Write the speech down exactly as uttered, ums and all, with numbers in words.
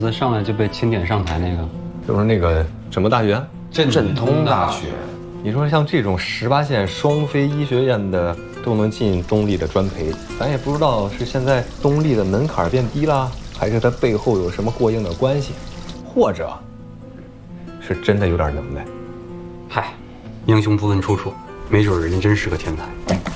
上来就被钦点上台那个， 就是那个什么大学？ 镇通大学。 你说像这种十八线双非医学院的都能进东丽的专培，咱也不知道是现在东丽的门槛变低了，还是它背后有什么过硬的关系，或者是真的有点能耐。 嗨，英雄不问出处，没准人家真是个天才。